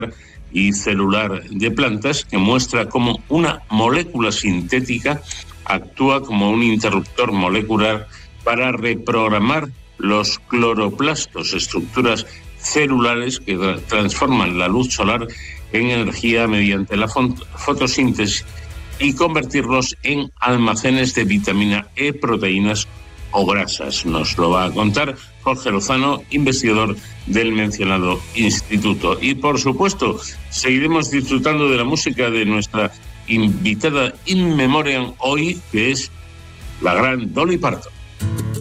y celular de plantas, que muestra cómo una molécula sintética actúa como un interruptor molecular para reprogramar los cloroplastos, estructuras celulares que transforman la luz solar en energía mediante la fotosíntesis y convertirlos en almacenes de vitamina E, proteínas o grasas. Nos lo va a contar Jorge Lozano, investigador del mencionado instituto. Y por supuesto, seguiremos disfrutando de la música de nuestra invitada in memoriam hoy, que es la gran Dolly Parton.